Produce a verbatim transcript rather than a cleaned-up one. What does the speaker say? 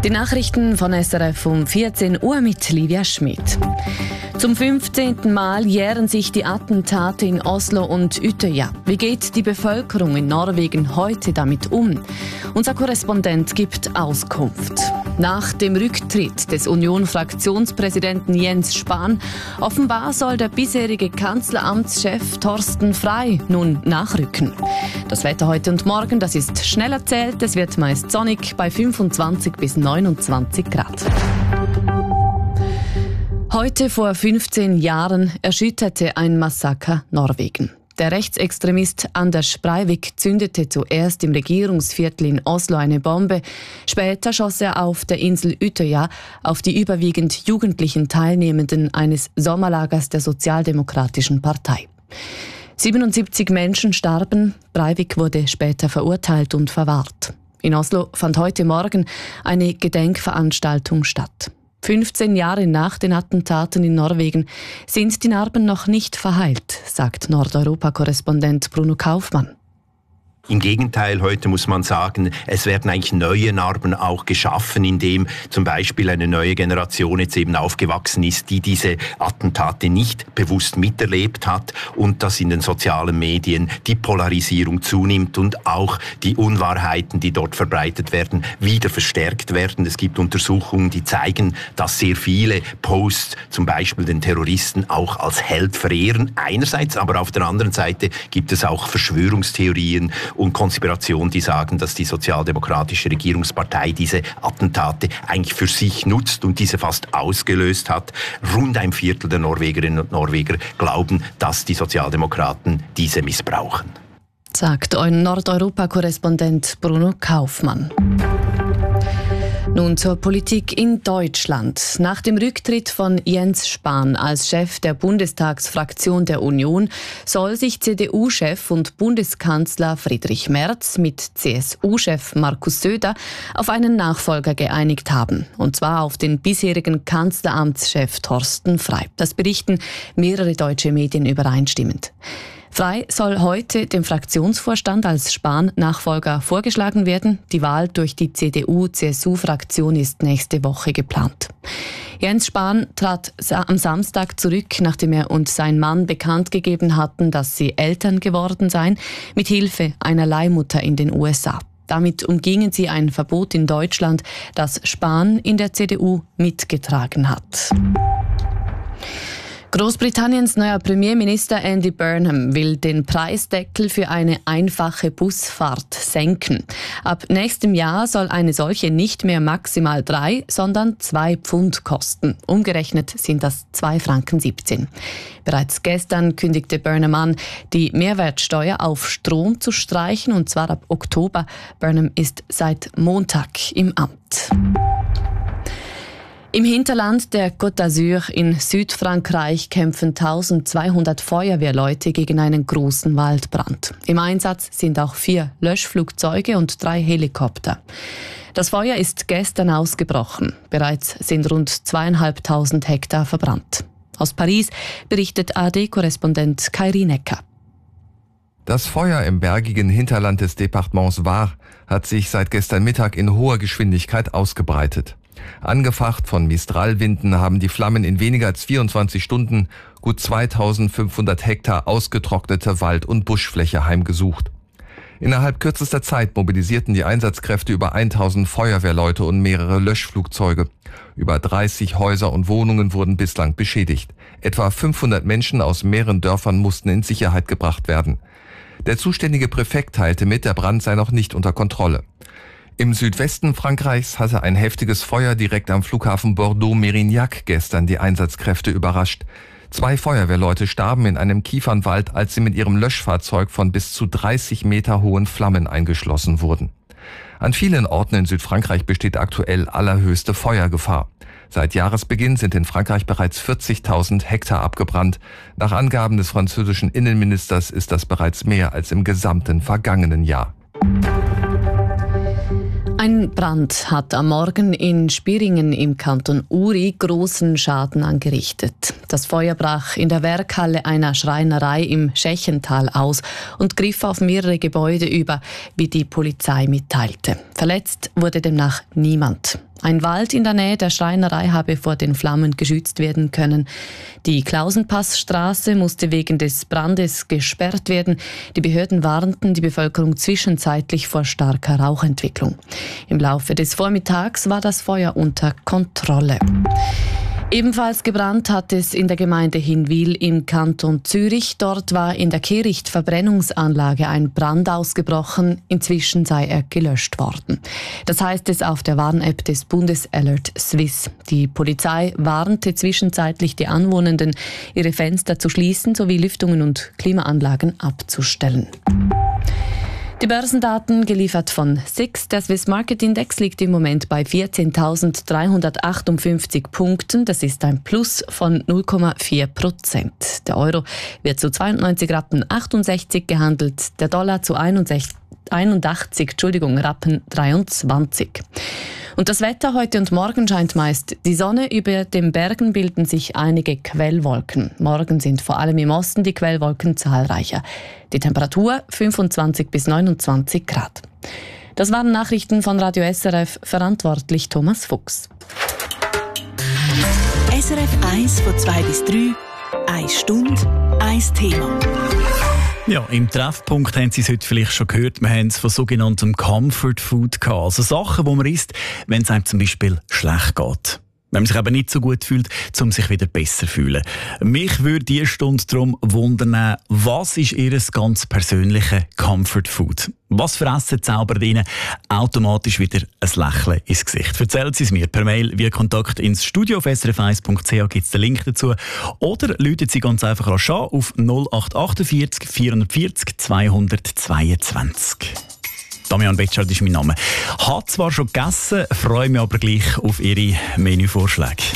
Die Nachrichten von S R F um vierzehn Uhr mit Livia Schmidt. Zum fünfzehnten Mal jähren sich die Attentate in Oslo und Utøya. Wie geht die Bevölkerung in Norwegen heute damit um? Unser Korrespondent gibt Auskunft. Nach dem Rücktritt des Union-Fraktionspräsidenten Jens Spahn offenbar soll der bisherige Kanzleramtschef Thorsten Frey nun nachrücken. Das Wetter heute und morgen, das ist schnell erzählt. Es wird meist sonnig bei fünfundzwanzig bis neunundzwanzig Grad. Heute vor fünfzehn Jahren erschütterte ein Massaker Norwegen. Der Rechtsextremist Anders Breivik zündete zuerst im Regierungsviertel in Oslo eine Bombe. Später schoss er auf der Insel Utøya auf die überwiegend jugendlichen Teilnehmenden eines Sommerlagers der Sozialdemokratischen Partei. siebenundsiebzig Menschen starben. Breivik wurde später verurteilt und verwahrt. In Oslo fand heute Morgen eine Gedenkveranstaltung statt. fünfzehn Jahre nach den Attentaten in Norwegen sind die Narben noch nicht verheilt, sagt Nordeuropa-Korrespondent Bruno Kaufmann. Im Gegenteil, heute muss man sagen, es werden eigentlich neue Narben auch geschaffen, indem zum Beispiel eine neue Generation jetzt eben aufgewachsen ist, die diese Attentate nicht bewusst miterlebt hat und dass in den sozialen Medien die Polarisierung zunimmt und auch die Unwahrheiten, die dort verbreitet werden, wieder verstärkt werden. Es gibt Untersuchungen, die zeigen, dass sehr viele Posts zum Beispiel den Terroristen auch als Held verehren. Einerseits, aber auf der anderen Seite gibt es auch Verschwörungstheorien und Konspirationen, die sagen, dass die sozialdemokratische Regierungspartei diese Attentate eigentlich für sich nutzt und diese fast ausgelöst hat. Rund ein Viertel der Norwegerinnen und Norweger glauben, dass die Sozialdemokraten diese missbrauchen. Sagt ein Nordeuropa-Korrespondent Bruno Kaufmann. Nun zur Politik in Deutschland. Nach dem Rücktritt von Jens Spahn als Chef der Bundestagsfraktion der Union soll sich C D U-Chef und Bundeskanzler Friedrich Merz mit C S U-Chef Markus Söder auf einen Nachfolger geeinigt haben. Und zwar auf den bisherigen Kanzleramtschef Thorsten Frey. Das berichten mehrere deutsche Medien übereinstimmend. Frey soll heute dem Fraktionsvorstand als Spahn-Nachfolger vorgeschlagen werden. Die Wahl durch die C D U-C S U-Fraktion ist nächste Woche geplant. Jens Spahn trat am Samstag zurück, nachdem er und sein Mann bekannt gegeben hatten, dass sie Eltern geworden seien, mit Hilfe einer Leihmutter in den U S A. Damit umgingen sie ein Verbot in Deutschland, das Spahn in der C D U mitgetragen hat. Großbritanniens neuer Premierminister Andy Burnham will den Preisdeckel für eine einfache Busfahrt senken. Ab nächstem Jahr soll eine solche nicht mehr maximal drei, sondern zwei Pfund kosten. Umgerechnet sind das zwei Franken siebzehn. Bereits gestern kündigte Burnham an, die Mehrwertsteuer auf Strom zu streichen, und zwar ab Oktober. Burnham ist seit Montag im Amt. Im Hinterland der Côte d'Azur in Südfrankreich kämpfen eintausendzweihundert Feuerwehrleute gegen einen großen Waldbrand. Im Einsatz sind auch vier Löschflugzeuge und drei Helikopter. Das Feuer ist gestern ausgebrochen. Bereits sind rund zweieinhalbtausend Hektar verbrannt. Aus Paris berichtet A R D-Korrespondent Kairi Necker. Das Feuer im bergigen Hinterland des Departements Var hat sich seit gestern Mittag in hoher Geschwindigkeit ausgebreitet. Angefacht von Mistralwinden haben die Flammen in weniger als vierundzwanzig Stunden gut zweitausendfünfhundert Hektar ausgetrocknete Wald- und Buschfläche heimgesucht. Innerhalb kürzester Zeit mobilisierten die Einsatzkräfte über tausend Feuerwehrleute und mehrere Löschflugzeuge. Über dreißig Häuser und Wohnungen wurden bislang beschädigt. Etwa fünfhundert Menschen aus mehreren Dörfern mussten in Sicherheit gebracht werden. Der zuständige Präfekt teilte mit, der Brand sei noch nicht unter Kontrolle. Im Südwesten Frankreichs hatte ein heftiges Feuer direkt am Flughafen Bordeaux-Mérignac gestern die Einsatzkräfte überrascht. Zwei Feuerwehrleute starben in einem Kiefernwald, als sie mit ihrem Löschfahrzeug von bis zu dreißig Meter hohen Flammen eingeschlossen wurden. An vielen Orten in Südfrankreich besteht aktuell allerhöchste Feuergefahr. Seit Jahresbeginn sind in Frankreich bereits vierzigtausend Hektar abgebrannt. Nach Angaben des französischen Innenministers ist das bereits mehr als im gesamten vergangenen Jahr. Ein Brand hat am Morgen in Spiringen im Kanton Uri großen Schaden angerichtet. Das Feuer brach in der Werkhalle einer Schreinerei im Schächental aus und griff auf mehrere Gebäude über, wie die Polizei mitteilte. Verletzt wurde demnach niemand. Ein Wald in der Nähe der Schreinerei habe vor den Flammen geschützt werden können. Die Klausenpassstraße musste wegen des Brandes gesperrt werden. Die Behörden warnten die Bevölkerung zwischenzeitlich vor starker Rauchentwicklung. Im Laufe des Vormittags war das Feuer unter Kontrolle. Ebenfalls gebrannt hat es in der Gemeinde Hinwil im Kanton Zürich. Dort war in der Kehrichtverbrennungsanlage ein Brand ausgebrochen. Inzwischen sei er gelöscht worden. Das heißt es auf der Warn-App des Bundesalert Swiss. Die Polizei warnte zwischenzeitlich die Anwohnenden, ihre Fenster zu schließen sowie Lüftungen und Klimaanlagen abzustellen. Die Börsendaten geliefert von S I X. Der Swiss Market Index liegt im Moment bei vierzehntausenddreihundertachtundfünfzig Punkten. Das ist ein Plus von null Komma vier Prozent. Der Euro wird zu zweiundneunzig Rappen achtundsechzig gehandelt, der Dollar zu einundachtzig, Entschuldigung, Rappen dreiundzwanzig. Und das Wetter heute und morgen scheint meist die Sonne. Über den Bergen bilden sich einige Quellwolken. Morgen sind vor allem im Osten die Quellwolken zahlreicher. Die Temperatur fünfundzwanzig bis neunundzwanzig Grad. Das waren Nachrichten von Radio S R F, verantwortlich Thomas Fuchs. S R F eins von zwei bis drei, eine Stunde, ein Thema. Ja, im Treffpunkt haben Sie es heute vielleicht schon gehört. Wir haben es von sogenanntem Comfort Food gehabt. Also Sachen, die man isst, wenn es einem zum Beispiel schlecht geht. Wenn man sich eben nicht so gut fühlt, um sich wieder besser zu fühlen. Mich würde diese Stunde darum wundern, was ist Ihr ganz persönliche Comfort Food? Was für Essen zaubert Ihnen automatisch wieder ein Lächeln ins Gesicht? Erzählen Sie es mir per Mail via Kontakt ins Studio auf s r f eins punkt c h gibt es den Link dazu. Oder rufen Sie ganz einfach an auf null acht achtundvierzig vierhundertvierzig zweihundertzweiundzwanzig. Damian Betschart ist mein Name. Hat zwar schon gegessen, freue mich aber gleich auf Ihre Menüvorschläge.